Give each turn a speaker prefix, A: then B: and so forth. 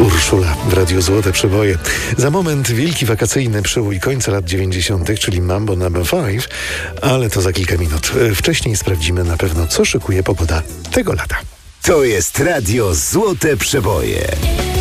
A: Urszula w Radiu Złote Przeboje. Za moment wielki wakacyjny przebój końca lat 90., czyli Mambo No. 5, ale to za kilka minut. Wcześniej sprawdzimy na pewno, co szykuje pogoda tego lata.
B: To jest Radio Złote Przeboje.